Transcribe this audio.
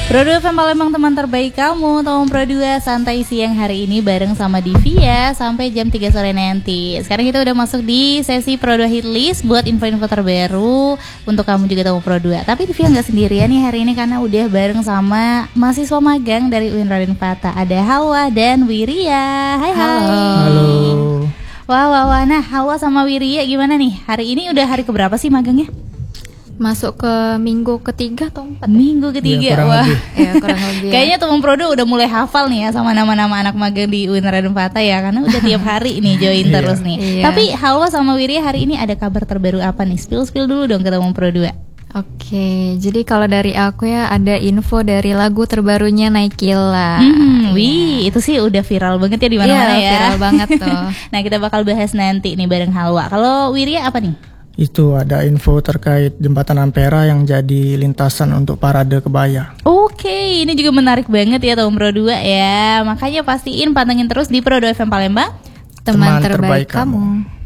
Pro 2 FM Palembang, teman terbaik kamu. Tom Pro 2 santai siang hari ini bareng sama Divia sampai jam 3 sore nanti. Sekarang kita udah masuk di sesi Pro 2 Hit List buat info-info terbaru untuk kamu juga Tom Pro 2. Tapi Divia nggak sendirian nih hari ini karena udah bareng sama mahasiswa magang dari UIN Raden Fata. Ada Hawa dan Wiria. Hai. Halo. Wah. Nah, Hawa sama Wiria gimana nih? Hari ini udah hari keberapa sih magangnya? Masuk ke minggu ketiga atau 4? Minggu ketiga, ya, kurang wah. lebih. Ya, kurang lebih. Kayaknya Teman Prodo udah mulai hafal nih ya sama nama-nama anak magang di UIN Raden Fata ya, karena udah tiap hari nih join terus nih. Iya. Tapi Hawa sama Wirya hari ini ada kabar terbaru apa nih? Spill dulu dong ke Teman Prodo. Oke, jadi kalau dari aku ya ada info dari lagu terbarunya Naikila. Wih, itu sih udah viral banget ya di mana-mana ya. Viral banget tuh. Nah, kita bakal bahas nanti nih bareng Hawa. Kalau Wirya apa nih? Itu ada info terkait jembatan Ampera yang jadi lintasan untuk parade kebaya. Oke, ini juga menarik banget ya Teman Pro 2 ya. Makanya pastiin pantengin terus di Pro 2 FM Palembang. Teman terbaik kamu.